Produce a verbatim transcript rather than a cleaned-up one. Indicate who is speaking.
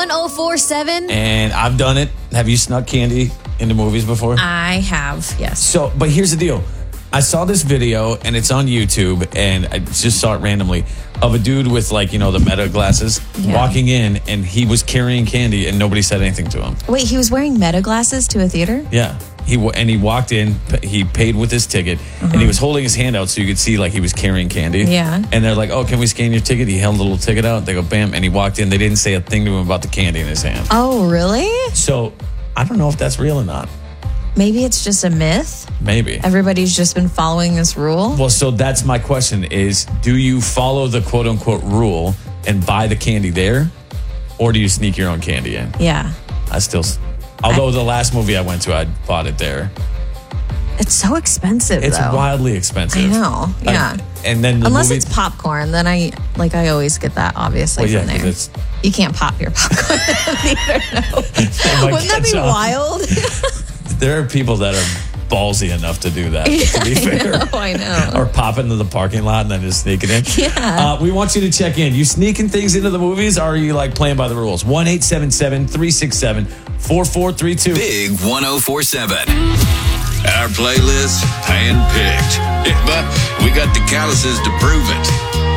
Speaker 1: one oh four seven.
Speaker 2: And I've done it. Have you snuck candy into movies before?
Speaker 1: I have, yes.
Speaker 2: So, but here's the deal. I saw this video, and it's on YouTube, and I just saw it randomly, of a dude with, like, you know, the Meta glasses
Speaker 1: Yeah.
Speaker 2: walking in, and he was carrying candy, and nobody said anything to him.
Speaker 1: Wait, he was wearing Meta glasses to a theater?
Speaker 2: Yeah. He wa- And he walked in, p- he paid with his ticket, and he was holding his hand out so you could see, like, he was carrying candy.
Speaker 1: Yeah.
Speaker 2: And they're like, oh, can we scan your ticket? He held a little ticket out. They go, bam, and he walked in. They didn't say a thing to him about the candy in his hand.
Speaker 1: Oh, really?
Speaker 2: So, I don't know if that's real or not.
Speaker 1: Maybe it's just a myth.
Speaker 2: Maybe.
Speaker 1: Everybody's just been following this rule.
Speaker 2: Well, so that's my question is, do you follow the quote unquote rule and buy the candy there? Or do you sneak your own candy in?
Speaker 1: Yeah.
Speaker 2: I still, although the last movie I went to, I bought it there.
Speaker 1: It's so expensive,
Speaker 2: It's
Speaker 1: though.
Speaker 2: wildly expensive.
Speaker 1: I know. Yeah.
Speaker 2: Uh, and then the
Speaker 1: Unless
Speaker 2: movie,
Speaker 1: it's popcorn, then I like I always get that obviously
Speaker 2: Well, yeah,
Speaker 1: from
Speaker 2: 'cause
Speaker 1: there.
Speaker 2: it's-
Speaker 1: You can't pop your popcorn either. No.
Speaker 2: might
Speaker 1: Wouldn't that be
Speaker 2: catch on.
Speaker 1: wild?
Speaker 2: there are people that are ballsy enough to do that, to be fair.
Speaker 1: I know, I know.
Speaker 2: Or pop into the parking lot and then just sneak it in.
Speaker 1: Yeah.
Speaker 2: Uh, we want you to check in. You sneaking things into the movies, or are you like playing by the rules? one eight seven seven, three six seven, four four three two.
Speaker 3: Big one oh four seven. Our playlist handpicked. But we got the calluses to prove it.